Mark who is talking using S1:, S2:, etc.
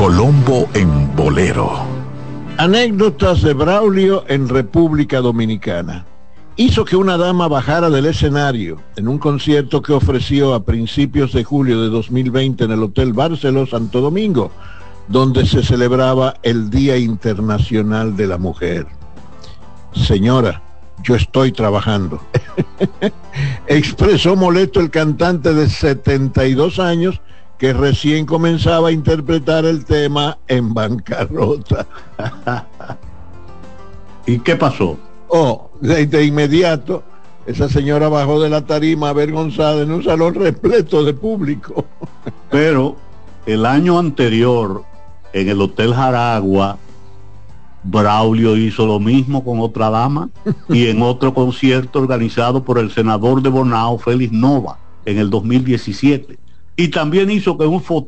S1: Colombo en Bolero.
S2: Anécdotas de Braulio en República Dominicana. Hizo que una dama bajara del escenario en un concierto que ofreció a principios de julio de 2020 en el Hotel Barceló Santo Domingo, donde se celebraba el Día Internacional de la Mujer. Señora, yo estoy trabajando. Expresó molesto el cantante de 72 años que recién comenzaba a interpretar el tema En Bancarrota.
S3: ¿Y qué pasó?
S2: De inmediato, esa señora bajó de la tarima avergonzada en un salón repleto de público.
S3: Pero el año anterior, en el Hotel Jaragua, Braulio hizo lo mismo con otra dama y en otro concierto organizado por el senador de Bonao, Félix Nova, en el 2017. Y también hizo que un